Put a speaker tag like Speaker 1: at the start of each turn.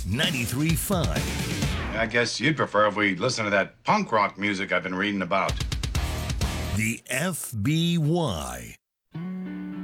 Speaker 1: 93.5.
Speaker 2: I guess you'd prefer if we listen to that punk rock music I've been reading about.
Speaker 1: The FBY.